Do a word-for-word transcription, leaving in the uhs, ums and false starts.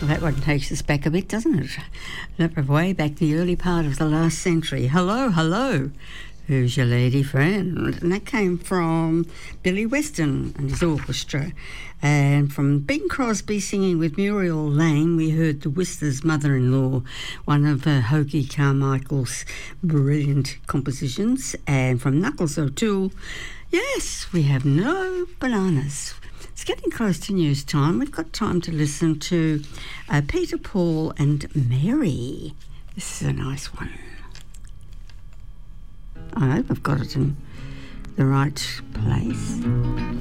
Well, that one takes us back a bit, doesn't it? That was way back the early part of the last century. Hello, hello. Who's your lady friend? And that came from Billy Weston and his orchestra. And from Bing Crosby singing with Muriel Lane, we heard The Whistler's Mother-in-Law, one of uh, Hoagy Carmichael's brilliant compositions. And from Knuckles O'Toole, yes, we have no bananas. It's getting close to news time. We've got time to listen to uh, Peter, Paul and Mary. This is a nice one. I hope I've got it in the right place.